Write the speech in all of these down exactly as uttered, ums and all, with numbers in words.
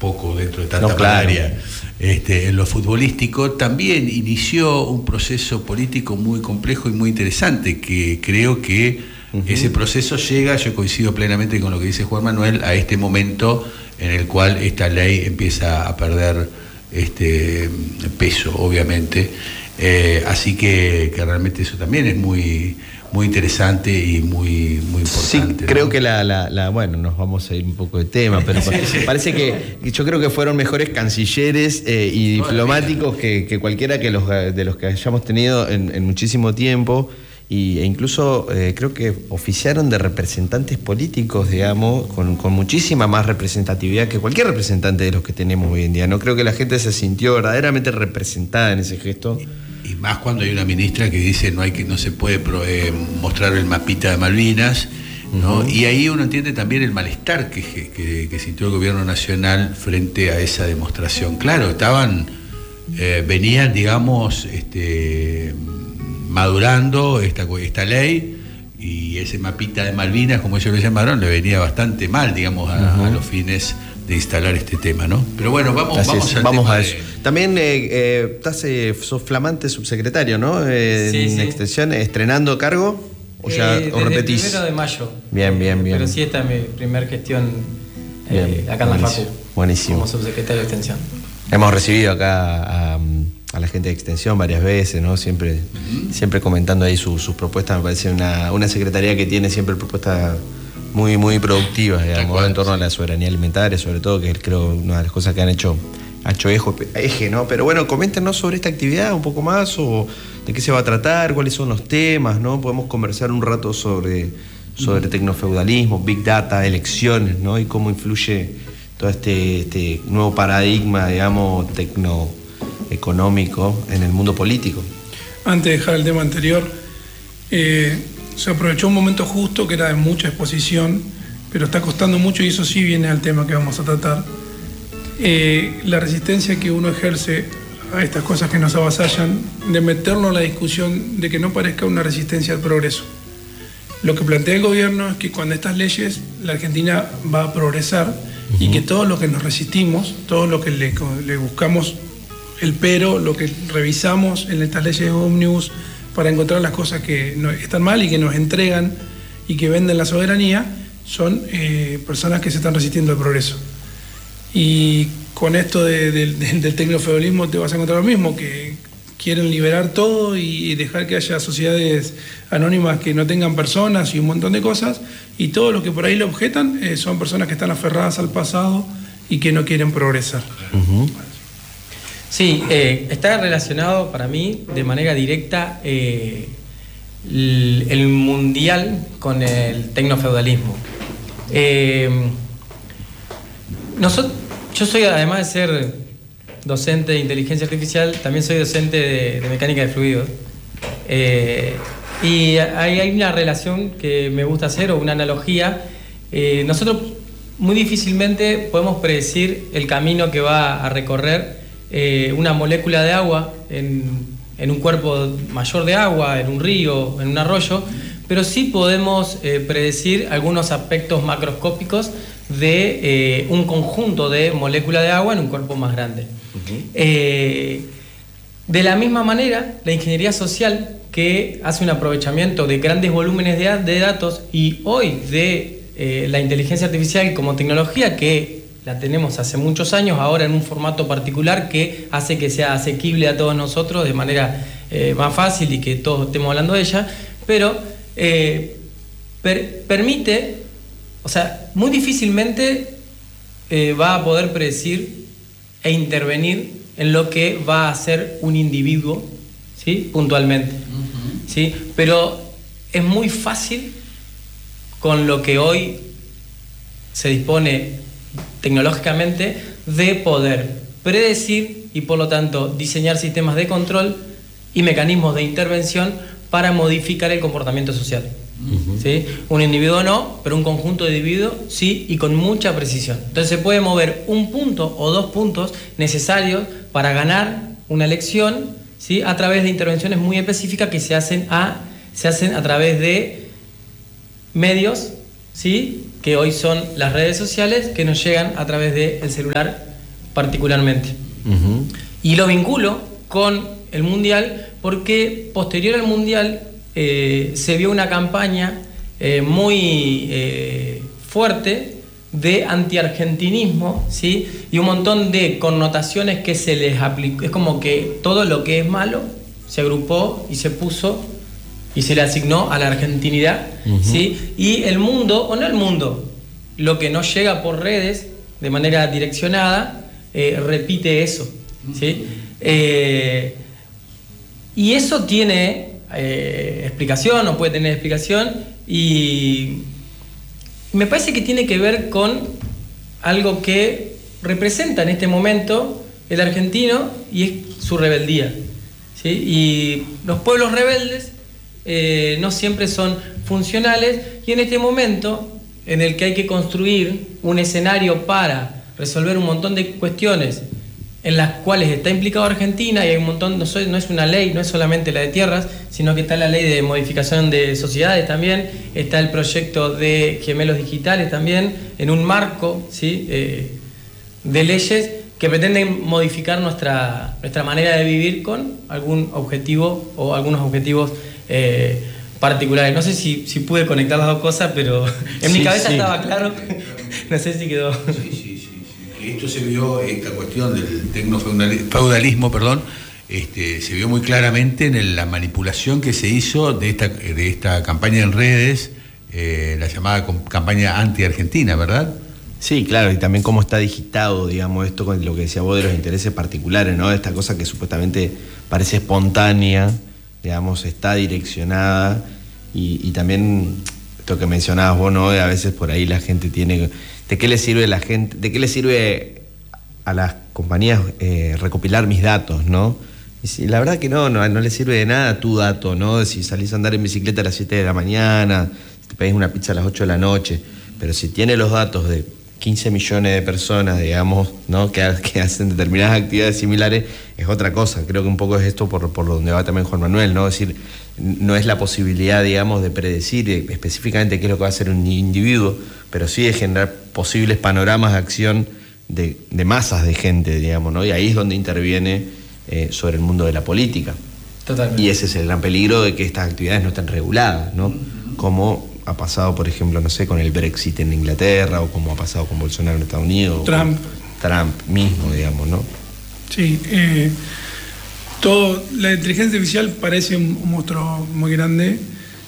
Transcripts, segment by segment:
tampoco dentro de tanta no, claro. área. Este, en lo futbolístico también inició un proceso político muy complejo y muy interesante, que creo que uh-huh. ese proceso llega, yo coincido plenamente con lo que dice Juan Manuel, a este momento en el cual esta ley empieza a perder este peso, obviamente. Eh, así que, que realmente eso también es muy muy interesante y muy muy importante. Sí, creo ¿no? que la, la, la bueno, nos vamos a ir un poco de tema, pero sí, sí. parece que yo creo que fueron mejores cancilleres eh, y diplomáticos que, que cualquiera que los, de los que hayamos tenido en, en muchísimo tiempo, y, e incluso eh, creo que oficiaron de representantes políticos, digamos, con, con muchísima más representatividad que cualquier representante de los que tenemos hoy en día. No creo que la gente se sintió verdaderamente representada en ese gesto. Y más cuando hay una ministra que dice no hay que no se puede pro, eh, mostrar el mapita de Malvinas, ¿no? Uh-huh. Y ahí uno entiende también el malestar que, que, que sintió el gobierno nacional frente a esa demostración. Claro, estaban, eh, venían, digamos, este, madurando esta, esta ley, y ese mapita de Malvinas, como ellos lo llamaron, le venía bastante mal, digamos, a, uh-huh. a los fines de instalar este tema, ¿no? Pero bueno, vamos, vamos, al vamos tema a eso. De... También eh, eh, estás, eh, sos flamante subsecretario, ¿no? Eh, sí, en sí. extensión, ¿estrenando cargo? ¿O ya eh, o repetís? Desde el primero de mayo. Bien, bien, bien. Pero sí, esta es mi primer gestión eh, bien, acá en la buenísimo, Facu. Buenísimo. Como subsecretario de Extensión. Hemos recibido acá a, a la gente de Extensión varias veces, ¿no? Siempre, uh-huh. siempre comentando ahí sus, sus propuestas. Me parece una, una secretaría que tiene siempre propuestas muy, muy productivas, digamos, en torno a la soberanía alimentaria, sobre todo, que es, creo, una de las cosas que han hecho, ha hecho eje, eje, ¿no? Pero bueno, coméntenos sobre esta actividad un poco más, o de qué se va a tratar, cuáles son los temas, ¿no? Podemos conversar un rato sobre, sobre tecnofeudalismo, big data, elecciones, ¿no? Y cómo influye todo este, este nuevo paradigma, digamos, tecnoeconómico en el mundo político. Antes de dejar el tema anterior, eh, se aprovechó un momento justo que era de mucha exposición, pero está costando mucho, y eso sí viene al tema que vamos a tratar. Eh, la resistencia que uno ejerce a estas cosas que nos avasallan, de meterlo en la discusión de que no parezca una resistencia al progreso. Lo que plantea el gobierno es que cuando estas leyes, la Argentina va a progresar, uh-huh. y que todo lo que nos resistimos, todo lo que le, le buscamos el pero, lo que revisamos en estas leyes ómnibus para encontrar las cosas que no, están mal y que nos entregan y que venden la soberanía, son eh, personas que se están resistiendo al progreso. Y con esto de, de, de, del tecnofeudalismo te vas a encontrar lo mismo, que quieren liberar todo y dejar que haya sociedades anónimas que no tengan personas y un montón de cosas, y todos los que por ahí lo objetan eh, son personas que están aferradas al pasado y que no quieren progresar. Uh-huh. Sí, eh, está relacionado para mí de manera directa eh, el, el mundial con el tecnofeudalismo. Eh, nosotros, yo soy, además de ser docente de inteligencia artificial, también soy docente de, de mecánica de fluidos. Eh, y hay, hay una relación que me gusta hacer, o una analogía. Eh, nosotros muy difícilmente podemos predecir el camino que va a recorrer Eh, una molécula de agua en, en un cuerpo mayor de agua, en un río, en un arroyo, pero sí podemos eh, predecir algunos aspectos macroscópicos de eh, un conjunto de moléculas de agua en un cuerpo más grande. Uh-huh. Eh, de la misma manera, la ingeniería social, que hace un aprovechamiento de grandes volúmenes de, de datos, y hoy de eh, la inteligencia artificial como tecnología, que la tenemos hace muchos años, ahora en un formato particular que hace que sea asequible a todos nosotros de manera eh, más fácil y que todos estemos hablando de ella, pero eh, per, permite, o sea, muy difícilmente eh, va a poder predecir e intervenir en lo que va a ser un individuo, ¿sí? Puntualmente. Uh-huh. ¿Sí? Pero es muy fácil, con lo que hoy se dispone tecnológicamente, de poder predecir y por lo tanto diseñar sistemas de control y mecanismos de intervención para modificar el comportamiento social. Uh-huh. ¿Sí? Un individuo no, pero un conjunto de individuos sí, y con mucha precisión. Entonces se puede mover un punto o dos puntos necesarios para ganar una elección, ¿sí? A través de intervenciones muy específicas que se hacen a, se hacen a través de medios, ¿sí? Que hoy son las redes sociales, que nos llegan a través del celular particularmente. Uh-huh. Y lo vinculo con el Mundial porque posterior al Mundial eh, se vio una campaña eh, muy eh, fuerte de antiargentinismo, ¿sí? Y un montón de connotaciones que se les aplicó. Es como que todo lo que es malo se agrupó y se puso y se le asignó a la argentinidad, uh-huh. ¿sí? Y el mundo, o no el mundo, lo que no llega por redes de manera direccionada, eh, repite eso, ¿sí? Eh, y eso tiene eh, explicación, o puede tener explicación, y me parece que tiene que ver con algo que representa en este momento el argentino, y es su rebeldía, ¿sí? Y los pueblos rebeldes eh, no siempre son funcionales, y en este momento en el que hay que construir un escenario para resolver un montón de cuestiones en las cuales está implicado Argentina, y hay un montón, no, soy, no es una ley, no es solamente la de tierras, sino que está la ley de modificación de sociedades también, está el proyecto de gemelos digitales también, en un marco, ¿sí? eh, de leyes que pretenden modificar nuestra, nuestra manera de vivir con algún objetivo o algunos objetivos eh, particulares. No sé si, si pude conectar las dos cosas, pero en sí, mi cabeza sí. Estaba claro. No sé si quedó. Sí, sí, sí, sí. Esto se vio, esta cuestión del tecnofeudalismo, perdón, este, se vio muy claramente en el, la manipulación que se hizo de esta, de esta campaña en redes, eh, la llamada campaña anti-argentina, ¿verdad? Sí, claro, y también cómo está digitado, digamos, esto con lo que decía vos de los intereses particulares, ¿no? Esta cosa que supuestamente parece espontánea, digamos, está direccionada, y, y también esto que mencionabas vos, ¿no? A veces por ahí la gente tiene... ¿De qué le sirve la gente, de qué le sirve a las compañías eh, recopilar mis datos, ¿no? Y si, la verdad que no, no, no le sirve de nada tu dato, ¿no? Si salís a andar en bicicleta a las siete de la mañana, si te pedís una pizza a las ocho de la noche, pero si tiene los datos de quince millones de personas, digamos, ¿no? que, que hacen determinadas actividades similares, es otra cosa. Creo que un poco es esto por, por donde va también Juan Manuel, ¿no? Es decir, no es la posibilidad, digamos, de predecir específicamente qué es lo que va a hacer un individuo, pero sí de generar posibles panoramas de acción de, de masas de gente, digamos, ¿no? Y ahí es donde interviene eh, sobre el mundo de la política. Totalmente. Y ese es el gran peligro de que estas actividades no estén reguladas, ¿no? Como ha pasado, por ejemplo, no sé, con el Brexit en Inglaterra, o como ha pasado con Bolsonaro en Estados Unidos. Trump. Trump mismo, digamos, ¿no? Sí. Eh, todo, la inteligencia artificial parece un, un monstruo muy grande.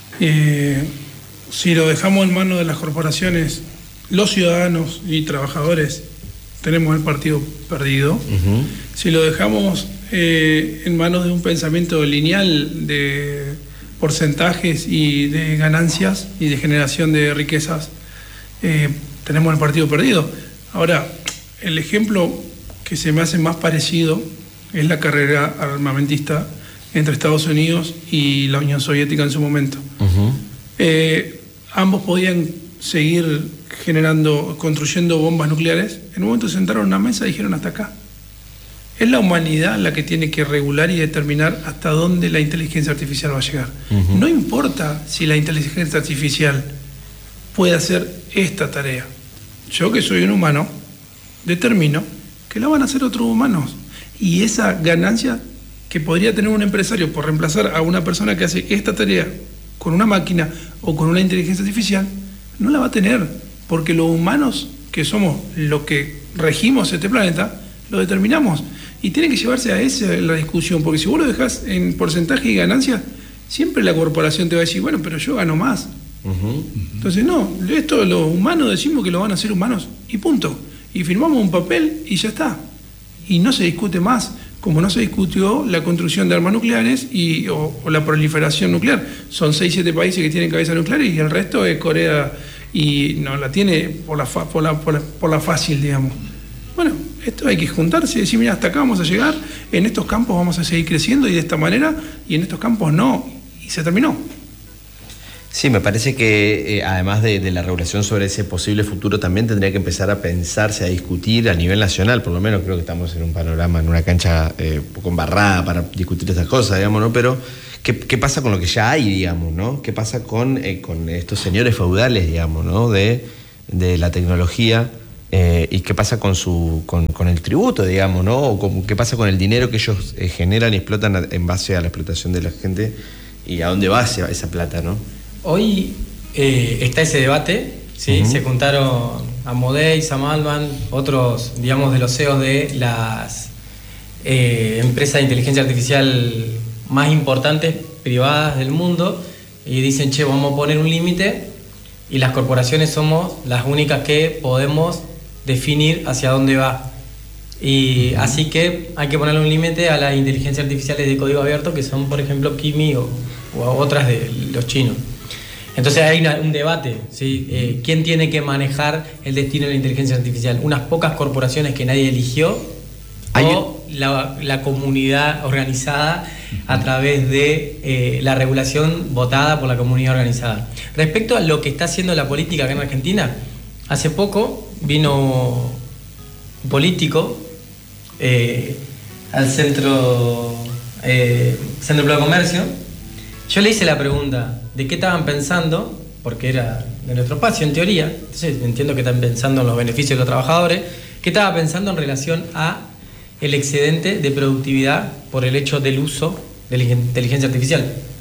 Eh, si lo dejamos en manos de las corporaciones, los ciudadanos y trabajadores, tenemos el partido perdido. Uh-huh. Si lo dejamos eh, en manos de un pensamiento lineal de porcentajes y de ganancias y de generación de riquezas, eh, tenemos el partido perdido. Ahora, el ejemplo que se me hace más parecido es la carrera armamentista entre Estados Unidos y la Unión Soviética en su momento. Uh-huh. Eh, ambos podían seguir generando, construyendo bombas nucleares. En un momento se sentaron a una mesa y dijeron hasta acá. Es la humanidad la que tiene que regular y determinar hasta dónde la inteligencia artificial va a llegar. Uh-huh. No importa si la inteligencia artificial puede hacer esta tarea. Yo, que soy un humano, determino que la van a hacer otros humanos. Y esa ganancia que podría tener un empresario por reemplazar a una persona que hace esta tarea con una máquina o con una inteligencia artificial, no la va a tener, porque los humanos, que somos los que regimos este planeta, lo determinamos. Y tiene que llevarse a esa la discusión, porque si vos lo dejás en porcentaje y ganancia, siempre la corporación te va a decir, bueno, pero yo gano más. Uh-huh. Entonces, no, esto los humanos decimos que lo van a hacer humanos, y punto. Y firmamos un papel y ya está. Y no se discute más, como no se discutió la construcción de armas nucleares y, o, o la proliferación nuclear. Son seis, siete países que tienen cabeza nuclear y el resto es Corea, y no la tiene por la, fa, por la, por la, por la fácil, digamos. Bueno, esto hay que juntarse y decir, mira, hasta acá vamos a llegar, en estos campos vamos a seguir creciendo y de esta manera, y en estos campos no, y se terminó. Sí, me parece que eh, además de, de la regulación sobre ese posible futuro, también tendría que empezar a pensarse, a discutir a nivel nacional. Por lo menos creo que estamos en un panorama, en una cancha eh, un poco embarrada para discutir estas cosas, digamos, ¿no? Pero ¿qué, qué pasa con lo que ya hay, digamos, ¿no? ¿Qué pasa con, eh, con estos señores feudales, digamos, ¿no? De, de la tecnología, Eh, ¿Y qué pasa con su con, con el tributo, digamos, ¿no? O con, qué pasa con el dinero que ellos eh, generan y explotan a, en base a la explotación de la gente y a dónde va esa, esa plata, ¿no? Hoy eh, está ese debate, ¿sí? Uh-huh. Se juntaron Amodei, Sam Altman, otros, digamos, de los C E Os de las eh, empresas de inteligencia artificial más importantes, privadas del mundo, y dicen, che, vamos a poner un límite, y las corporaciones somos las únicas que podemos definir hacia dónde va. Y uh-huh. así que hay que ponerle un límite a las inteligencias artificiales de código abierto, que son, por ejemplo, Kimi o, o otras de los chinos. Entonces hay una, un debate, ¿sí? Eh, ¿Quién tiene que manejar el destino de la inteligencia artificial? ¿Unas pocas corporaciones que nadie eligió? ¿Hay... ¿O la, la comunidad organizada a través de eh, la regulación votada por la comunidad organizada? Respecto a lo que está haciendo la política acá en Argentina, hace poco vino un político eh, al centro, eh, centro de comercio. Yo le hice la pregunta de qué estaban pensando, porque era de nuestro espacio en teoría, entonces entiendo que están pensando en los beneficios de los trabajadores, qué estaba pensando en relación a el excedente de productividad por el hecho del uso de la inteligencia artificial.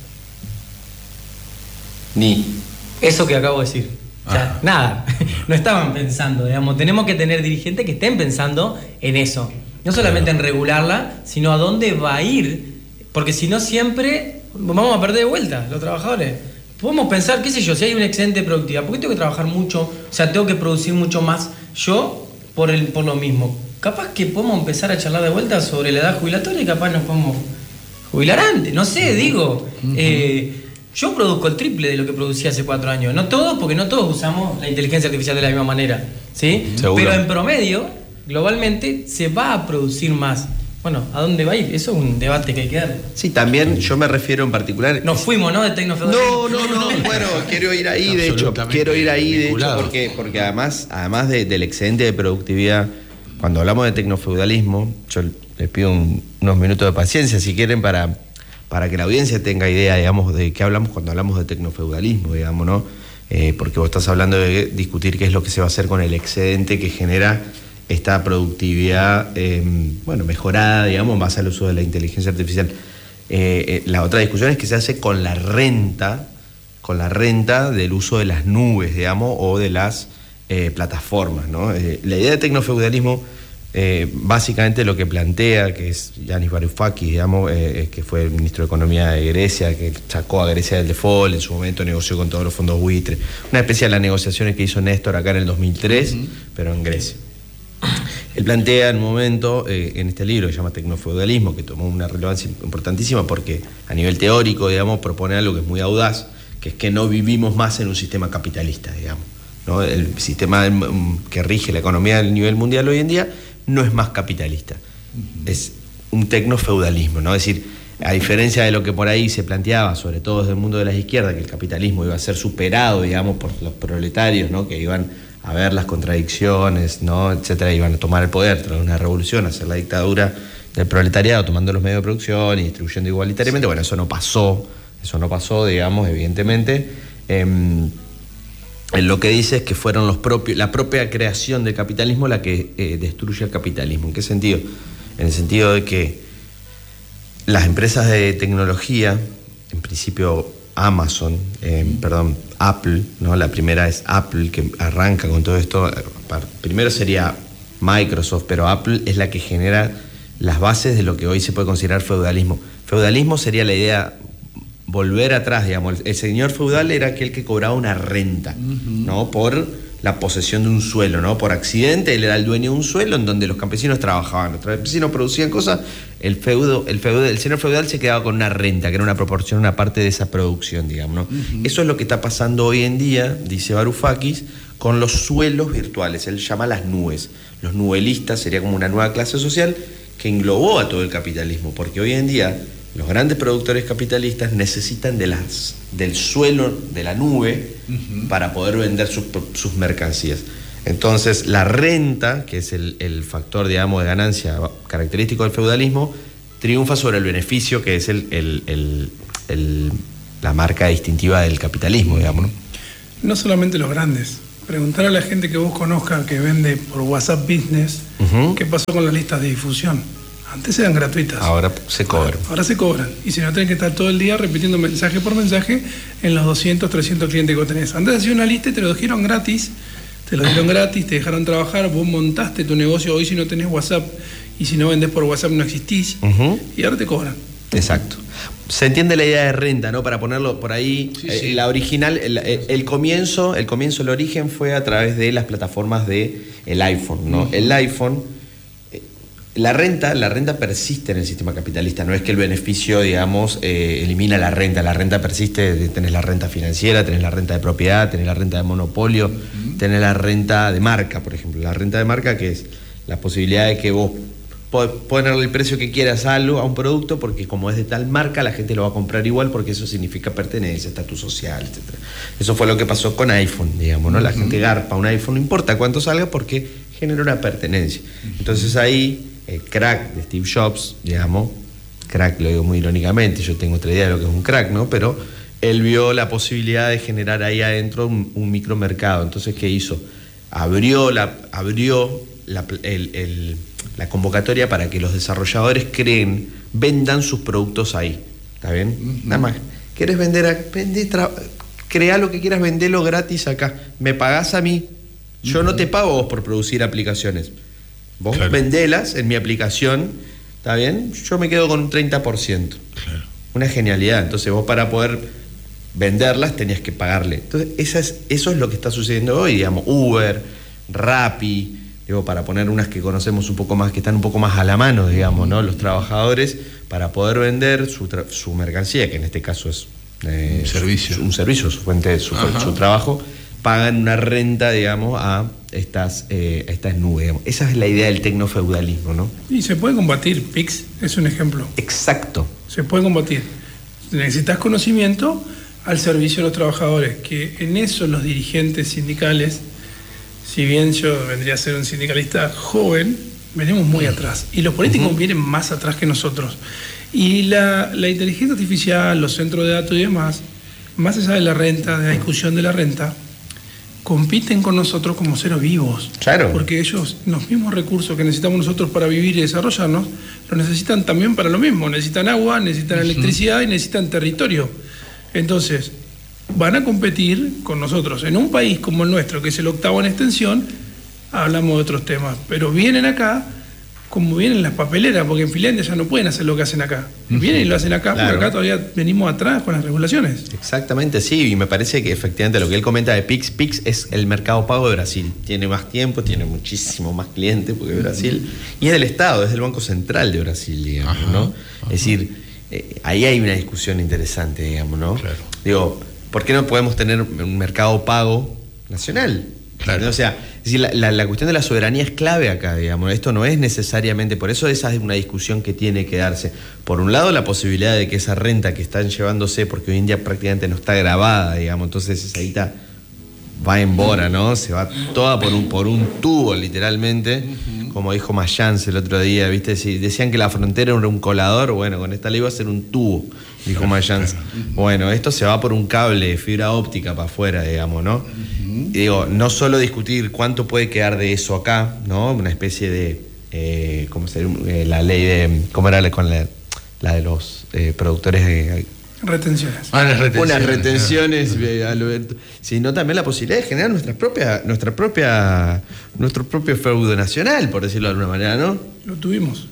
Ni eso que acabo de decir. O sea, nada, no estaban pensando, digamos, tenemos que tener dirigentes que estén pensando en eso, no solamente en regularla, sino a dónde va a ir, porque si no siempre vamos a perder de vuelta los trabajadores. Podemos pensar, qué sé yo, si hay una excedente de productividad, ¿por qué tengo que trabajar mucho? O sea, tengo que producir mucho más yo por, el, por lo mismo. Capaz que podemos empezar a charlar de vuelta sobre la edad jubilatoria y capaz nos podemos jubilar antes, no sé, digo... Uh-huh. eh, Yo produzco el triple de lo que producía hace cuatro años. No todos, porque no todos usamos la inteligencia artificial de la misma manera, ¿sí? Seguro. Pero en promedio, globalmente, se va a producir más. Bueno, ¿a dónde va a ir? Eso es un debate que hay que dar. Sí, también yo me refiero en particular... Nos fuimos, ¿no? De tecnofeudalismo. No, no, no, bueno, quiero ir ahí, de hecho. Quiero ir ahí, de hecho, porque, porque además, además de, del excedente de productividad, cuando hablamos de tecnofeudalismo, yo les pido un, unos minutos de paciencia, si quieren, para... para que la audiencia tenga idea, digamos, de qué hablamos cuando hablamos de tecnofeudalismo, digamos, ¿no? Eh, porque vos estás hablando de discutir qué es lo que se va a hacer con el excedente que genera esta productividad, eh, bueno, mejorada, digamos, en base al uso de la inteligencia artificial. Eh, eh, la otra discusión es que se hace con la renta, con la renta del uso de las nubes, digamos, o de las eh, plataformas, ¿no? Eh, la idea de tecnofeudalismo... Eh, básicamente lo que plantea, que es Yanis Varoufakis, digamos, eh, que fue el ministro de Economía de Grecia, que sacó a Grecia del default, en su momento negoció con todos los fondos buitre, una especie de las negociaciones que hizo Néstor acá en el dos mil tres, uh-huh. pero en Grecia. Él plantea en un momento, eh, en este libro que se llama Tecnofeudalismo, que tomó una relevancia importantísima porque a nivel teórico, digamos, propone algo que es muy audaz, que es que no vivimos más en un sistema capitalista, digamos, ¿no? El sistema que rige la economía a nivel mundial hoy en día no es más capitalista, uh-huh. es un tecnofeudalismo, ¿no? Es decir, a diferencia de lo que por ahí se planteaba, sobre todo desde el mundo de las izquierdas, que el capitalismo iba a ser superado, digamos, por los proletarios, ¿no? Que iban a ver las contradicciones, ¿no? Etcétera, iban a tomar el poder tras una revolución, a hacer la dictadura del proletariado, tomando los medios de producción y distribuyendo igualitariamente. Sí. Bueno, eso no pasó, eso no pasó, digamos, evidentemente. Eh, Lo que dice es que fueron los propios, la propia creación del capitalismo la que eh, destruye el capitalismo. ¿En qué sentido? En el sentido de que las empresas de tecnología, en principio Amazon, eh, perdón, Apple, ¿no? La primera es Apple, que arranca con todo esto. Primero sería Microsoft, pero Apple es la que genera las bases de lo que hoy se puede considerar feudalismo. Feudalismo sería la idea... volver atrás, digamos, el señor feudal era aquel que cobraba una renta, uh-huh. ¿no? Por la posesión de un suelo, ¿no? Por accidente, él era el dueño de un suelo en donde los campesinos trabajaban, los campesinos producían cosas, el feudo, el feudo, el señor feudal se quedaba con una renta, que era una proporción, una parte de esa producción, digamos, ¿no? Uh-huh. Eso es lo que está pasando hoy en día, dice Varoufakis, con los suelos virtuales, él llama las nubes. Los nubelistas sería como una nueva clase social que englobó a todo el capitalismo, porque hoy en día los grandes productores capitalistas necesitan de las, del suelo de la nube uh-huh. para poder vender sus, sus mercancías. Entonces, la renta, que es el, el factor, digamos, de ganancia característico del feudalismo, triunfa sobre el beneficio, que es el, el, el, el, la marca distintiva del capitalismo, digamos, ¿no? No solamente los grandes, preguntar a la gente que vos conozcas que vende por WhatsApp Business, uh-huh. qué pasó con las listas de difusión. Antes eran gratuitas. Ahora se cobran. Ahora, ahora se cobran. Y si no, tenés que estar todo el día repitiendo mensaje por mensaje en los doscientos, trescientos clientes que vos tenés. Antes hacías una lista y te lo dijeron gratis, te lo dieron gratis, te dejaron trabajar, vos montaste tu negocio. Hoy si no tenés WhatsApp y si no vendés por WhatsApp no existís, uh-huh. y ahora te cobran. Exacto. Se entiende la idea de renta, ¿no? Para ponerlo por ahí, sí, eh, sí. la original, el, el, el comienzo, el comienzo, el origen fue a través de las plataformas de el iPhone, ¿no? Uh-huh. El iPhone, eh, la renta, la renta persiste en el sistema capitalista, no es que el beneficio, digamos, eh, elimina la renta, la renta persiste, tenés la renta financiera, tenés la renta de propiedad, tenés la renta de monopolio, uh-huh. tenés la renta de marca, por ejemplo, la renta de marca que es la posibilidad de que vos ponerle el precio que quieras a algo, a un producto, porque como es de tal marca, la gente lo va a comprar igual porque eso significa pertenencia, estatus social, etcétera. Eso fue lo que pasó con iPhone, digamos, ¿no? La uh-huh. gente garpa un iPhone, no importa cuánto salga, porque genera una pertenencia. Uh-huh. Entonces ahí, el crack de Steve Jobs, digamos, crack lo digo muy irónicamente, yo tengo otra idea de lo que es un crack, ¿no? Pero él vio la posibilidad de generar ahí adentro un, un micromercado. Entonces, ¿qué hizo? Abrió la, abrió la, el, el la convocatoria para que los desarrolladores creen, vendan sus productos ahí. ¿Está bien? Uh-huh. Nada más. ¿Quieres vender? A, vende, tra, crea lo que quieras, vendelo gratis acá. Me pagás a mí. Yo uh-huh. no te pago vos por producir aplicaciones. Vos claro. vendelas en mi aplicación, ¿está bien? Yo me quedo con un treinta por ciento. Claro. Una genialidad. Entonces vos para poder venderlas tenías que pagarle. Entonces esa es, eso es lo que está sucediendo hoy, digamos. Uber, Rappi, digo, para poner unas que conocemos un poco más, que están un poco más a la mano, digamos, ¿no? Los trabajadores, para poder vender su, tra- su mercancía, que en este caso es eh, un servicio, su, un servicio, su fuente, su, su trabajo, pagan una renta, digamos, a estas, eh, a estas nubes. Digamos. Esa es la idea del tecnofeudalismo, ¿no? Y se puede combatir. Pix es un ejemplo. Exacto. Se puede combatir. Necesitas conocimiento al servicio de los trabajadores, que en eso los dirigentes sindicales, si bien yo vendría a ser un sindicalista joven, venimos muy atrás. Y los políticos uh-huh. vienen más atrás que nosotros. Y la, la inteligencia artificial, los centros de datos y demás, más allá de la renta, de la discusión de la renta, compiten con nosotros como seres vivos. Claro. Porque ellos, los mismos recursos que necesitamos nosotros para vivir y desarrollarnos, los necesitan también para lo mismo. Necesitan agua, necesitan uh-huh. electricidad y necesitan territorio. Entonces, van a competir con nosotros. En un país como el nuestro, que es el octavo en extensión, hablamos de otros temas. Pero vienen acá como vienen las papeleras, porque en Finlandia ya no pueden hacer lo que hacen acá. Uh-huh. Vienen y lo hacen acá, claro. porque acá todavía venimos atrás con las regulaciones. Exactamente, sí, y me parece que efectivamente lo que él comenta de Pix, Pix es el mercado pago de Brasil. Tiene más tiempo, tiene muchísimo más clientes, porque uh-huh. Brasil, y es del Estado, es del Banco Central de Brasil, digamos, uh-huh. ¿no? Uh-huh. Es decir, eh, ahí hay una discusión interesante, digamos, ¿no? Claro. Digo, ¿por qué no podemos tener un mercado pago nacional? Claro. O sea, es decir, la, la, la cuestión de la soberanía es clave acá, digamos. Esto no es necesariamente, por eso esa es una discusión que tiene que darse. Por un lado, la posibilidad de que esa renta que están llevándose, porque hoy en día prácticamente no está grabada, digamos, entonces esa guita va en bora, ¿no? Se va toda por un, por un tubo, literalmente, uh-huh. como dijo Mayans el otro día, ¿viste? Si decían que la frontera era un colador, bueno, con esta ley va a ser un tubo, dijo Mayans. Bueno, esto se va por un cable de fibra óptica para afuera, digamos, ¿no? Uh-huh. Y digo, no solo discutir cuánto puede quedar de eso acá, ¿no? Una especie de, eh, ¿cómo sería? Eh, la ley de, ¿cómo era con la, la de los eh, productores de... Retenciones. Ah, las retenciones. Unas retenciones, Alberto. Sino también la posibilidad de generar nuestra propia, nuestra propia, nuestro propio feudo nacional, por decirlo de alguna manera, ¿no? Lo tuvimos.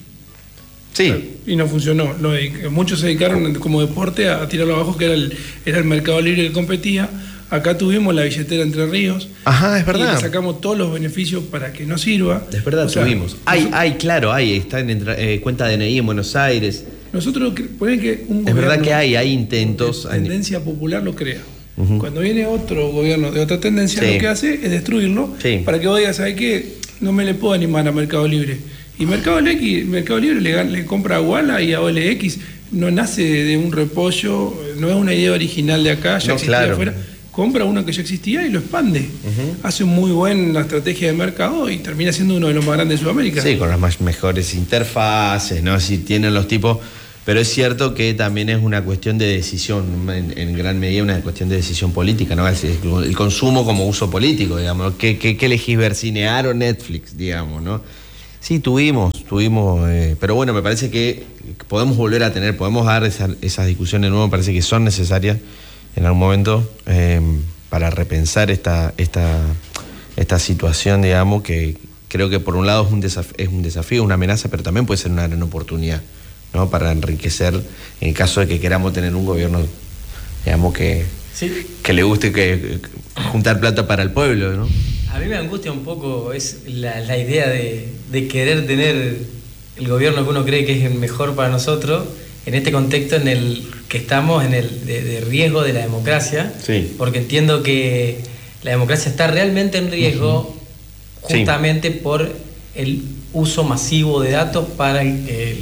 Sí. Y no funcionó. Lo, muchos se dedicaron como deporte a, a tirarlo abajo, que era el, era el mercado libre que competía. Acá tuvimos la billetera Entre Ríos. Ajá, es verdad. Y le sacamos todos los beneficios para que no sirva. Es verdad, o sea, tuvimos. Hay, hay, claro, hay. Está en eh, cuenta de D N I en Buenos Aires. Nosotros ponen que un es verdad que hay, hay intentos. Tendencia popular lo crea. Uh-huh. Cuando viene otro gobierno de otra tendencia, sí. lo que hace es destruirlo, sí. para que vos digas, ¿sabes qué? No me le puedo animar a Mercado Libre. Y Mercado Libre, Mercado Libre le, le compra a Walla y a O L X. No nace de un repollo, no es una idea original de acá, ya no, existía claro. afuera. Compra una que ya existía y lo expande. Uh-huh. Hace muy buena estrategia de mercado y termina siendo uno de los más grandes de Sudamérica. Sí, con las más mejores interfaces, ¿no? Si tienen los tipos... Pero es cierto que también es una cuestión de decisión, en, en gran medida una cuestión de decisión política, ¿no? El, el consumo como uso político, digamos. ¿Qué, qué, qué elegís ver, Cinear o Netflix, digamos, ¿no? Sí, tuvimos, tuvimos, eh, pero bueno, me parece que podemos volver a tener, podemos dar esa, esas discusiones de nuevo, me parece que son necesarias en algún momento eh, para repensar esta, esta, esta situación, digamos, que creo que por un lado es un desafío, es un desafío, una amenaza, pero también puede ser una gran oportunidad, ¿no? Para enriquecer, en el caso de que queramos tener un gobierno, digamos, que, sí. que le guste que, juntar plata para el pueblo, ¿no? A mí me angustia un poco es la, la idea de, de querer tener el gobierno que uno cree que es el mejor para nosotros, en este contexto en el que estamos, en el de, de riesgo de la democracia, sí. Porque entiendo que la democracia está realmente en riesgo uh-huh. justamente sí. por el uso masivo de datos para el, el,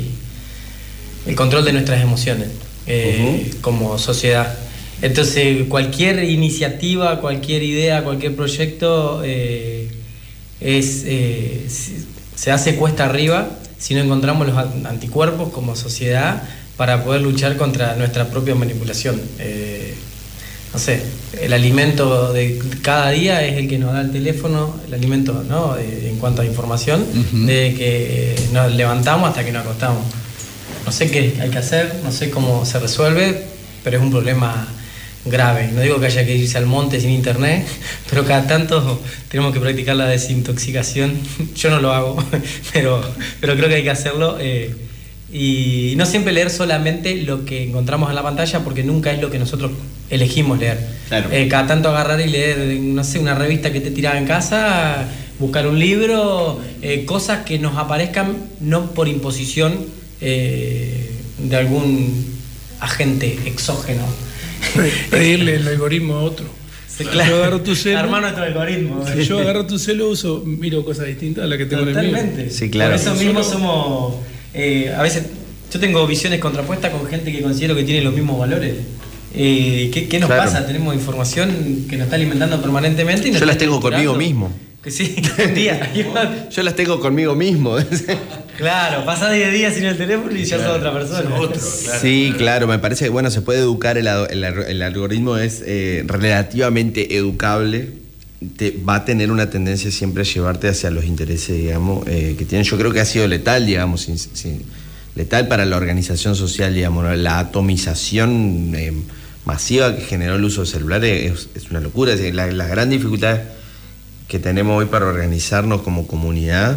el control de nuestras emociones eh, uh-huh. como sociedad. Entonces, cualquier iniciativa, cualquier idea, cualquier proyecto eh, es, eh, se hace cuesta arriba si no encontramos los anticuerpos como sociedad para poder luchar contra nuestra propia manipulación. Eh, no sé, el alimento de cada día es el que nos da el teléfono, el alimento, ¿no? Eh, en cuanto a información, uh-huh. de que nos levantamos hasta que nos acostamos. No sé qué hay que hacer, no sé cómo se resuelve, pero es un problema grave. No digo que haya que irse al monte sin internet, pero cada tanto tenemos que practicar la desintoxicación. Yo no lo hago, pero, pero creo que hay que hacerlo. Eh, y no siempre leer solamente lo que encontramos en la pantalla, porque nunca es lo que nosotros elegimos leer. Claro. Eh, cada tanto agarrar y leer, no sé, una revista que te tiraba en casa, buscar un libro, eh, cosas que nos aparezcan no por imposición eh, de algún agente exógeno. Pedirle el algoritmo a otro. Sí, claro. Yo agarro tu celu. Armar nuestro algoritmo. Si yo agarro tu celu, uso, miro cosas distintas a las que tengo Totalmente. en el mío. Sí, claro. Por eso mismo somos. Eh, a veces yo tengo visiones contrapuestas con gente que considero que tiene los mismos valores. Eh, ¿qué, ¿Qué nos claro. pasa? Tenemos información que nos está alimentando permanentemente. Y nos yo las tengo capturando. Conmigo mismo. Que sí, un día. Yo las tengo conmigo mismo. Claro, pasás diez días sin el teléfono y ya claro. sos otra persona. Otro, claro. Sí, claro, me parece que bueno, se puede educar, el, el, el algoritmo es eh, relativamente educable, te, va a tener una tendencia siempre a llevarte hacia los intereses, digamos, eh, que tienen. Yo creo que ha sido letal, digamos, sin, sin, letal para la organización social, digamos, ¿no? La atomización eh, masiva que generó el uso de celulares es, es una locura. Es decir, la, las grandes dificultades que tenemos hoy para organizarnos como comunidad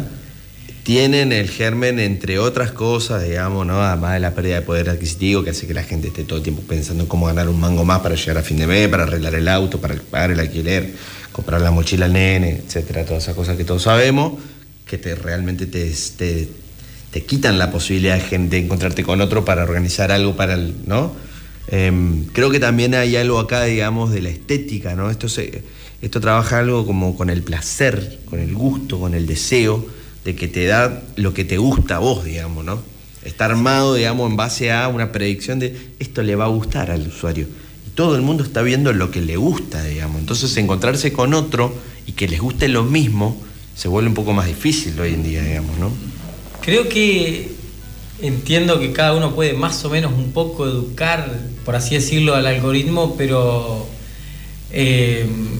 tienen el germen, entre otras cosas, digamos, ¿no? Además de la pérdida de poder adquisitivo que hace que la gente esté todo el tiempo pensando en cómo ganar un mango más para llegar a fin de mes, para arreglar el auto, para pagar el alquiler, comprar la mochila al nene, etcétera, todas esas cosas que todos sabemos, que te, realmente te, te, te quitan la posibilidad de, de encontrarte con otro para organizar algo para el, ¿no? Eh, creo que también hay algo acá, digamos, de la estética, ¿no? Esto se, esto trabaja algo como con el placer, con el gusto, con el deseo de que te da lo que te gusta a vos, digamos, ¿no? Está armado, digamos, en base a una predicción de esto le va a gustar al usuario. Y todo el mundo está viendo lo que le gusta, digamos. Entonces, encontrarse con otro y que les guste lo mismo se vuelve un poco más difícil hoy en día, digamos, ¿no? Creo que entiendo que cada uno puede más o menos un poco educar, por así decirlo, al algoritmo, pero eh,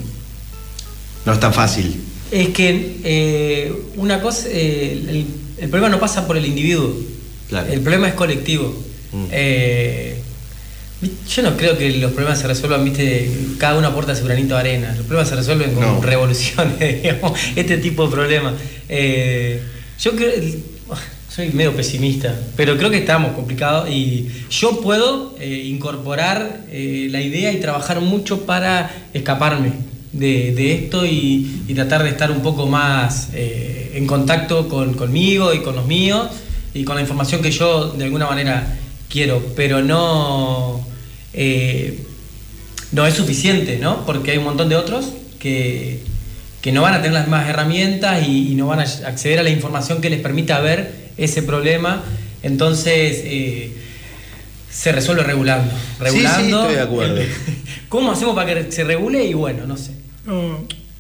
no es tan fácil. Es que eh, una cosa, eh, el, el problema no pasa por el individuo, claro. El problema es colectivo. Mm. Eh, yo no creo que los problemas se resuelvan, viste, cada uno aporta su granito de arena. Los problemas se resuelven con no. revoluciones, digamos, este tipo de problemas. Eh, yo creo, soy medio pesimista, pero creo que estamos complicados y yo puedo eh, incorporar eh, la idea y trabajar mucho para escaparme De, de esto y, y tratar de estar un poco más eh, en contacto con, conmigo y con los míos y con la información que yo de alguna manera quiero, pero no eh, no es suficiente, ¿no? Porque hay un montón de otros que, que no van a tener las mismas herramientas y, y no van a acceder a la información que les permita ver ese problema. Entonces eh, se resuelve regulando, regulando. Sí, sí, estoy de acuerdo. ¿Cómo hacemos para que se regule? Y bueno, no sé. No,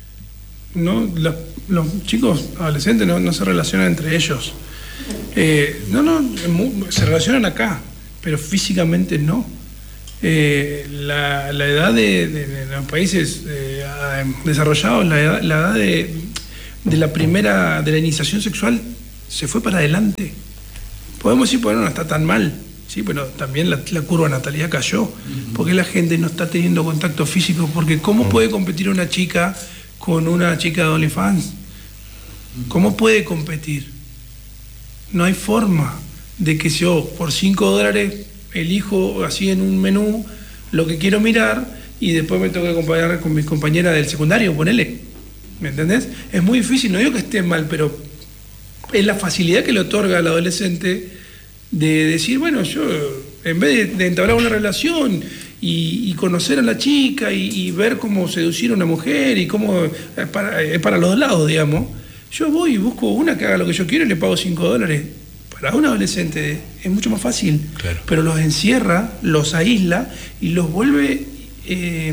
no la, los chicos adolescentes no, no se relacionan entre ellos. Eh, no, no, se relacionan acá, pero físicamente no. Eh, la, la edad de, de, de los países eh, desarrollados, la edad, la edad de, de la primera, de la iniciación sexual se fue para adelante. Podemos decir, bueno, no está tan mal, sí, pero también la, la curva de natalidad cayó, porque la gente no está teniendo contacto físico, porque ¿cómo puede competir una chica con una chica de OnlyFans? ¿Cómo puede competir? No hay forma de que yo por cinco dólares elijo así en un menú lo que quiero mirar y después me tengo que acompañar con mis compañeras del secundario, ponele. ¿Me entendés? Es muy difícil, no digo que esté mal, pero es la facilidad que le otorga al adolescente de decir, bueno, yo en vez de, de entablar una relación y, y conocer a la chica y, y ver cómo seducir a una mujer y cómo es para, es para los dos lados, digamos, yo voy y busco una que haga lo que yo quiero y le pago cinco dólares. Para un adolescente es mucho más fácil, claro. Pero los encierra, los aísla y los vuelve eh,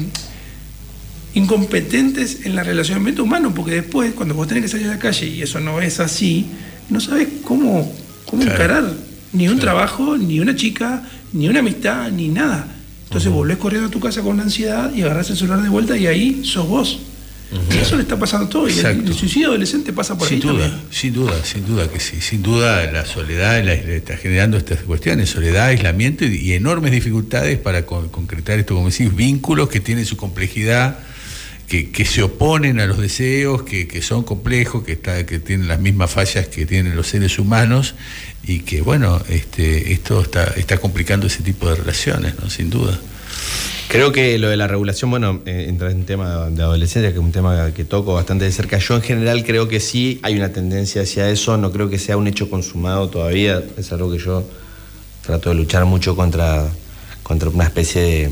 incompetentes en el relacionamiento humano, porque después, cuando vos tenés que salir a la calle y eso no es así, no sabés cómo, cómo claro. encarar ni un claro. trabajo, ni una chica, ni una amistad, ni nada. Entonces uh-huh. volvés corriendo a tu casa con ansiedad y agarrás el celular de vuelta y ahí sos vos. Uh-huh. Y eso le está pasando a todo. Y el, el suicidio adolescente pasa por sin ahí duda, también. Sin duda, sin duda que sí. Sin duda la soledad la, la está generando estas cuestiones, soledad, aislamiento y, y enormes dificultades para con, concretar esto, como decís, vínculos que tienen su complejidad, que, que se oponen a los deseos, que, que son complejos, que, está, que tienen las mismas fallas que tienen los seres humanos y que, bueno, este, esto está, está complicando ese tipo de relaciones, ¿no? Sin duda. Creo que lo de la regulación, bueno, eh, entra en tema de adolescencia, que es un tema que toco bastante de cerca. Yo en general creo que sí hay una tendencia hacia eso, no creo que sea un hecho consumado todavía, es algo que yo trato de luchar mucho contra, contra una especie de,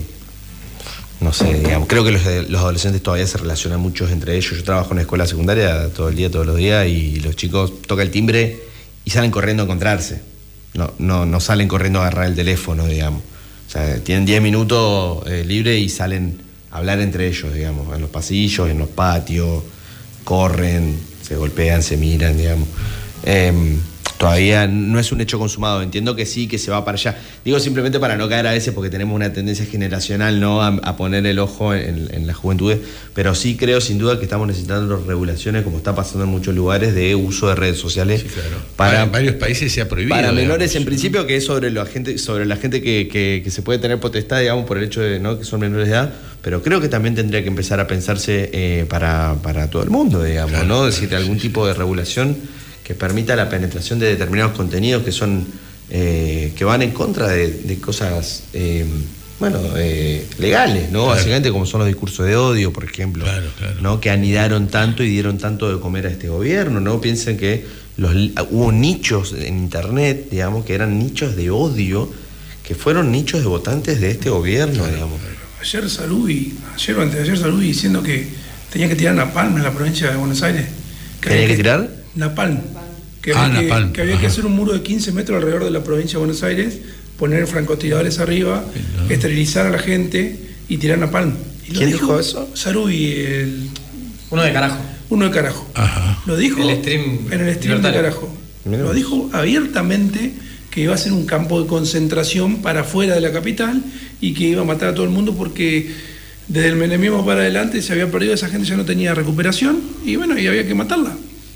no sé, digamos, creo que los, los adolescentes todavía se relacionan muchos entre ellos. Yo trabajo en una escuela secundaria todo el día, todos los días, y los chicos tocan el timbre y salen corriendo a encontrarse, no, no, no salen corriendo a agarrar el teléfono, digamos. O sea, tienen diez minutos eh, libre y salen a hablar entre ellos, digamos, en los pasillos, en los patios, corren, se golpean, se miran, digamos. Eh, todavía no es un hecho consumado, entiendo que sí, que se va para allá. Digo simplemente para no caer a veces porque tenemos una tendencia generacional, ¿no?, a, a poner el ojo en, en las juventudes, pero sí creo sin duda que estamos necesitando regulaciones, como está pasando en muchos lugares, de uso de redes sociales. Sí, claro. Para, en varios países se ha prohibido. Para menores, digamos, en principio, que es sobre la gente, sobre la gente que, que, que se puede tener potestad, digamos, por el hecho de, ¿no?, que son menores de edad, pero creo que también tendría que empezar a pensarse eh, para, para todo el mundo, digamos, claro, ¿no? Es decir, algún sí, tipo de regulación que permita la penetración de determinados contenidos que son eh, que van en contra de, de cosas eh, bueno eh, legales, ¿no? Claro. Básicamente, como son los discursos de odio, por ejemplo, claro, claro. ¿no? Que anidaron tanto y dieron tanto de comer a este gobierno, ¿no? Piensen que los, hubo nichos en internet, digamos, que eran nichos de odio, que fueron nichos de votantes de este gobierno, claro, digamos. Ayer Salubi, ayer o antes de ayer Salubi diciendo que tenía que tirar napalm en la provincia de Buenos Aires. ¿Tenía que tirar? Napalm, que, ah, había, napalm. que, que había que hacer un muro de quince metros alrededor de la provincia de Buenos Aires, poner francotiradores arriba, no. esterilizar a la gente y tirar napalm. Y ¿Quién dijo, dijo eso? Sarubi, el... Uno de Carajo. Uno de Carajo. Ajá. Lo dijo el stream en el stream de Carajo. Mirá. Lo dijo abiertamente que iba a ser un campo de concentración para afuera de la capital y que iba a matar a todo el mundo porque desde el menemismo para adelante se había perdido, esa gente ya no tenía recuperación y bueno, y había que matarla.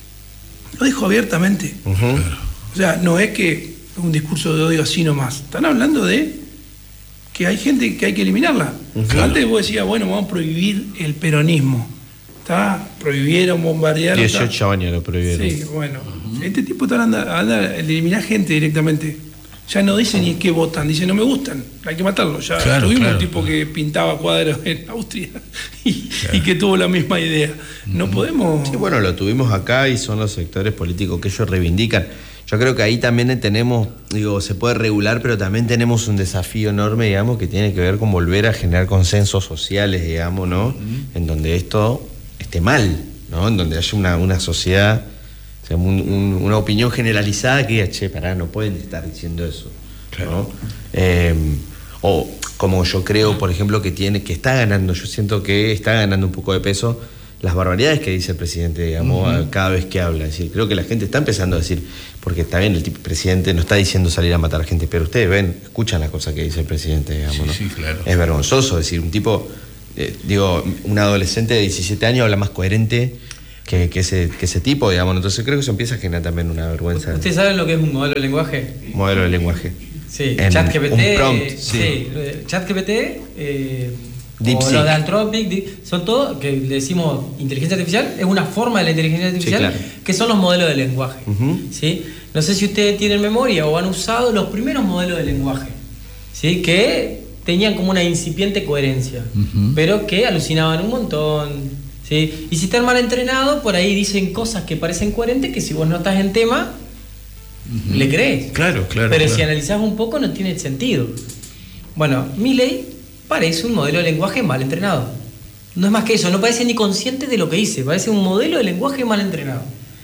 Lo dijo abiertamente. Uh-huh. O sea, no es que es un discurso de odio así nomás. Están hablando de que hay gente que hay que eliminarla. Uh-huh. Antes vos decías, bueno, vamos a prohibir el peronismo. ¿Está? Prohibieron, bombardearon. dieciocho años lo prohibieron. Sí, bueno. Uh-huh. Este tipo está hablando, anda a eliminar gente directamente. Ya no dicen ni qué votan, dicen no me gustan, hay que matarlo. Ya claro, tuvimos claro, un tipo claro. que pintaba cuadros en Austria y, claro. y que tuvo la misma idea. No podemos... Sí, bueno, lo tuvimos acá y son los sectores políticos que ellos reivindican. Yo creo que ahí también tenemos, digo, se puede regular, pero también tenemos un desafío enorme, digamos, que tiene que ver con volver a generar consensos sociales, digamos, ¿no? Uh-huh. En donde esto esté mal, ¿no? En donde haya una, una sociedad... O sea, un, un, una opinión generalizada que diga, che, pará, no pueden estar diciendo eso, claro. ¿no? Eh, o como yo creo, por ejemplo, que tiene, que está ganando, yo siento que está ganando un poco de peso las barbaridades que dice el presidente, digamos, uh-huh. cada vez que habla. Es decir, creo que la gente está empezando a decir, porque está bien, el tipo presidente no está diciendo salir a matar a gente, pero ustedes ven, escuchan las cosas que dice el presidente, digamos, sí, ¿no? Sí, claro. Es vergonzoso, es decir, un tipo, eh, digo, un adolescente de diecisiete años habla más coherente que, que, ese, que ese tipo, digamos. Entonces creo que eso empieza a generar también una vergüenza. ¿Ustedes saben lo que es un modelo de lenguaje? Modelo de lenguaje. Sí, en ChatGPT. Un prompt, sí. sí ChatGPT. Eh, DeepSeek. O lo de Anthropic, son todo, que le decimos inteligencia artificial, es una forma de la inteligencia artificial, sí, claro. que son los modelos de lenguaje. Uh-huh. ¿Sí? No sé si ustedes tienen memoria o han usado los primeros modelos de lenguaje, ¿sí? que tenían como una incipiente coherencia, uh-huh. pero que alucinaban un montón. ¿Sí? Y si están mal entrenados, por ahí dicen cosas que parecen coherentes que si vos no estás en tema, uh-huh. le crees. Claro, claro. Pero claro. si analizás un poco no tiene sentido. Bueno, Milei parece un modelo de lenguaje mal entrenado. No es más que eso, no parece ni consciente de lo que dice, parece un modelo de lenguaje mal entrenado.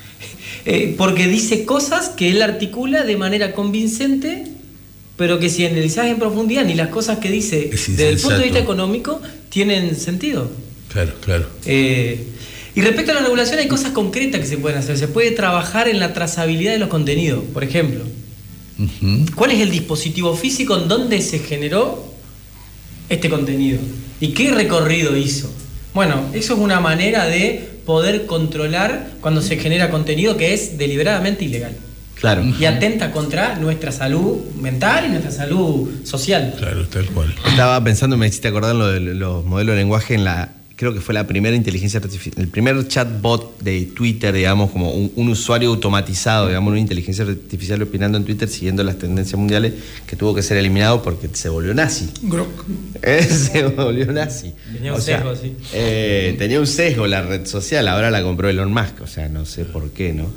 Eh, porque dice cosas que él articula de manera convincente, pero que si analizás en profundidad, ni las cosas que dice desde el punto de vista económico tienen sentido. Claro, claro. Eh, y respecto a la regulación, hay cosas concretas que se pueden hacer. Se puede trabajar en la trazabilidad de los contenidos, por ejemplo. Uh-huh. ¿Cuál es el dispositivo físico en donde se generó este contenido? ¿Y qué recorrido hizo? Bueno, eso es una manera de poder controlar cuando se genera contenido que es deliberadamente ilegal. Claro. Y atenta contra nuestra salud mental y nuestra salud social. Claro, tal cual. Estaba pensando, me hiciste acordar lo de los modelos de lenguaje en la... Creo que fue la primera inteligencia artificial, el primer chatbot de Twitter, digamos, como un, un usuario automatizado, digamos, una inteligencia artificial opinando en Twitter siguiendo las tendencias mundiales, que tuvo que ser eliminado porque se volvió nazi. Grok. Eh, se volvió nazi. Tenía un o sea, sesgo, sí. Eh, tenía un sesgo la red social, ahora la compró Elon Musk, o sea, no sé por qué, ¿no?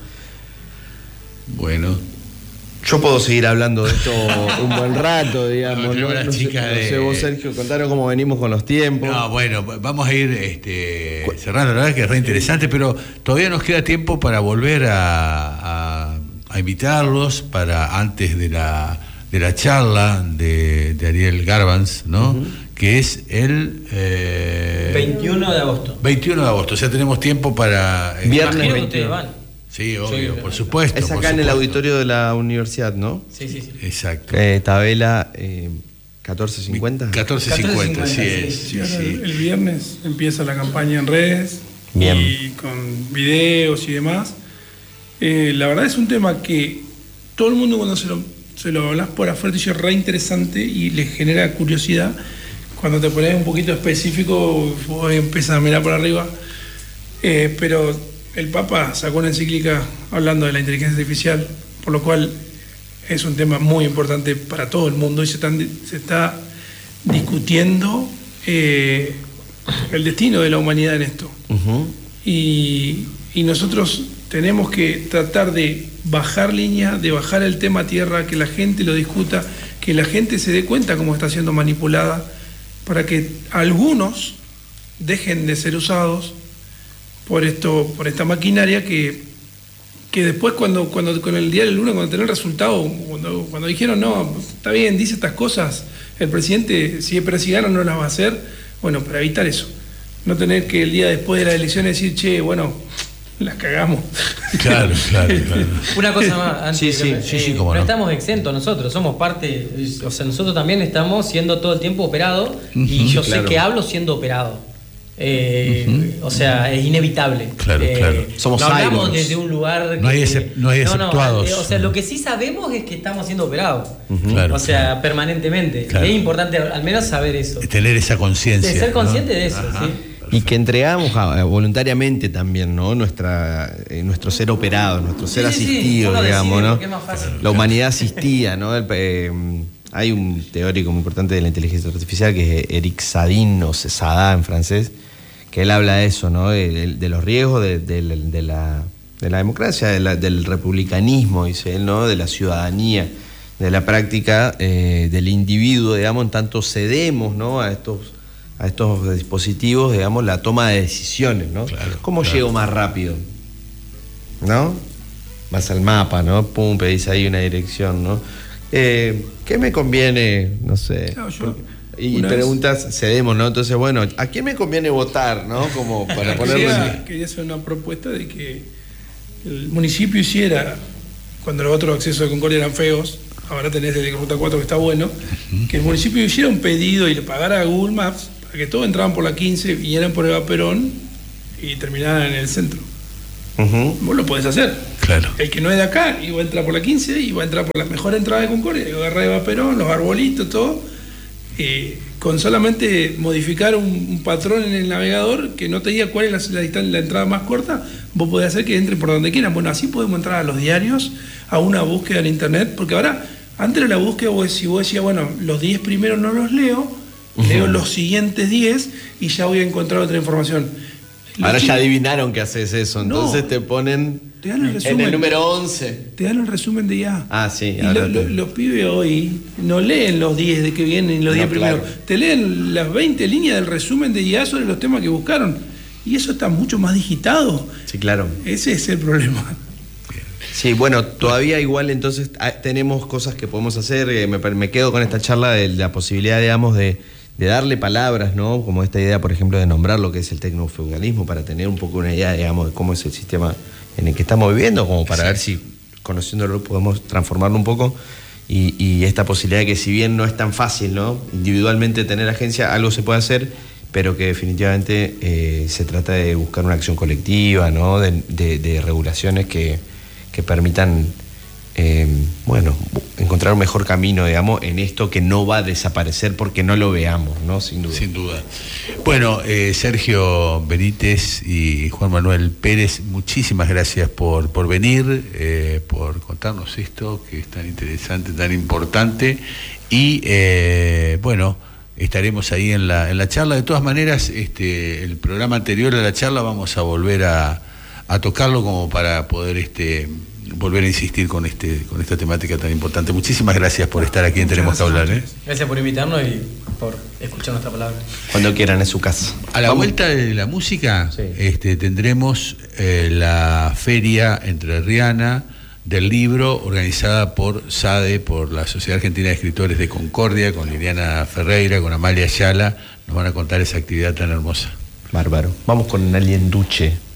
Bueno. Yo puedo seguir hablando de esto un buen rato, digamos. No, no, no, sé, de... no sé vos, Sergio, contanos cómo venimos con los tiempos. No, bueno, vamos a ir este, cerrando, la verdad es que es re interesante, pero todavía nos queda tiempo para volver a, a, a invitarlos para antes de la, de la charla de, de Ariel Garvans, ¿no? Uh-huh. Que es el... Eh, veintiuno de agosto. veintiuno de agosto, o sea, tenemos tiempo para... Eh, Viernes veintiuno. Van. Sí, obvio, sí, por supuesto. Es acá por en supuesto. el auditorio de la universidad, ¿no? Sí, sí, sí. Exacto. Eh, tabela eh, catorce cincuenta. catorce cincuenta, sí es. Sí, Sí, sí. El viernes empieza la campaña en redes. Bien. Y con videos y demás. Eh, la verdad es un tema que todo el mundo cuando se lo, se lo hablas por afuera dice re interesante y le genera curiosidad. Cuando te pones un poquito específico, vos empiezas a mirar por arriba. Eh, pero el Papa sacó una encíclica hablando de la inteligencia artificial, por lo cual es un tema muy importante para todo el mundo y se, están, se está discutiendo eh, el destino de la humanidad en esto. Uh-huh. Y, y nosotros tenemos que tratar de bajar línea, de bajar el tema a tierra, que la gente lo discuta, que la gente se dé cuenta cómo está siendo manipulada, para que algunos dejen de ser usados por esto, por esta maquinaria que, que después cuando, cuando con el día del lunes, cuando tenés el resultado, cuando, cuando dijeron no, está bien, dice estas cosas, el presidente, si pero si gana no las va a hacer, bueno, para evitar eso, no tener que el día después de las elecciones decir, che, bueno, las cagamos. Claro, claro, claro. Una cosa más, antes, sí, sí, eh, sí, sí, cómo no, no estamos exentos nosotros, somos parte, o sea, nosotros también estamos siendo todo el tiempo operados y yo claro. sé que hablo siendo operado. Eh, uh-huh. O sea, es inevitable. Claro, eh, claro. Somos no hablamos cyborgs. desde un lugar. No hay, que, excep- no hay exceptuados. No, no, o sea, lo que sí sabemos es que estamos siendo operados. Uh-huh. Claro, o sea, claro. permanentemente. Claro. Es importante al menos saber eso. Tener esa conciencia. De ser consciente, ¿no?, de eso, Ajá. sí. Y que entregamos a, voluntariamente también, ¿no? Nuestra, eh, nuestro ser operado, nuestro ser Sí, sí, sí. asistido, Uno digamos, decide, ¿no? porque es más fácil. La humanidad asistida, ¿no? El, eh, hay un teórico muy importante de la inteligencia artificial que es Eric Sadin, o Sada en francés, que él habla de eso, ¿no? De, de, de los riesgos de, de, de, la, de la democracia, de la, del republicanismo, dice él, ¿no? De la ciudadanía, de la práctica eh, del individuo, digamos, en tanto cedemos, ¿no? a estos a estos dispositivos, digamos, la toma de decisiones, ¿no? Claro, ¿Cómo claro. llego más rápido? ¿No? Vas al mapa, ¿no? Pum, pedís ahí una dirección, ¿no? Eh, ¿Qué me conviene? No sé. Claro, yo, Y Una preguntas, cedemos, ¿no? Entonces, bueno, ¿a quién me conviene votar, no? Como para ponerlo quería, en... quería hacer una propuesta de que el municipio hiciera, cuando los otros accesos de Concordia eran feos, ahora tenés el de Ruta cuatro que está bueno, uh-huh. que el municipio hiciera un pedido y le pagara a Google Maps para que todos entraban por la quince, vinieran por Eva Perón y terminaran en el centro. Uh-huh. Vos lo podés hacer. Claro. El que no es de acá iba a entrar por la quince, iba a entrar por la mejor entrada de Concordia, iba a agarrar Eva Perón, los arbolitos, todo. Eh, con solamente modificar un, un patrón en el navegador que no te diga cuál es la, la, la entrada más corta, vos podés hacer que entre por donde quieran. Bueno, así podemos entrar a los diarios, a una búsqueda en internet, porque ahora, antes de la búsqueda, vos, si vos decías, bueno, los diez primeros no los leo, uh-huh. leo los siguientes diez y ya voy a encontrar otra información. Los ahora chicos, ya adivinaron que haces eso, entonces no, te ponen te dan el resumen, en el número once. Te dan el resumen de ya. Ah, sí. Y lo, lo, los pibes hoy no leen los diez de que vienen, los diez no, primeros. Claro. Te leen las veinte líneas del resumen de I A sobre los temas que buscaron. Y eso está mucho más digitado. Sí, claro. Ese es el problema. Sí, bueno, todavía igual entonces tenemos cosas que podemos hacer. Eh, me, me quedo con esta charla de la posibilidad, digamos, de, de darle palabras, ¿no? Como esta idea, por ejemplo, de nombrar lo que es el tecnofeudalismo para tener un poco una idea, digamos, de cómo es el sistema en el que estamos viviendo, como para sí. ver si conociéndolo podemos transformarlo un poco. Y, y esta posibilidad de que, si bien no es tan fácil, ¿no? Individualmente tener agencia, algo se puede hacer, pero que definitivamente eh, se trata de buscar una acción colectiva, ¿no? De, de, de regulaciones que, que permitan, eh, bueno, encontrar un mejor camino, digamos, en esto que no va a desaparecer porque no lo veamos, ¿no? Sin duda. Sin duda. Bueno, eh, Sergio Benítez y Juan Manuel Pérez, muchísimas gracias por, por venir, eh, por contarnos esto que es tan interesante, tan importante. Y, eh, bueno, estaremos ahí en la, en la charla. De todas maneras, este, el programa anterior a la charla vamos a volver a, a tocarlo como para poder... este volver a insistir con este con esta temática tan importante. Muchísimas gracias por estar aquí en Tenemos que Hablar. ¿eh? Gracias por invitarnos y por escuchar nuestra palabra. Cuando quieran, es su casa. A la Vamos. vuelta de la música, sí. este, tendremos eh, la Feria Entrerriana del Libro, organizada por SADE, por la Sociedad Argentina de Escritores de Concordia, con Liliana Ferreira, con Amalia Ayala. Nos van a contar esa actividad tan hermosa. Bárbaro. Vamos con Alien Duche.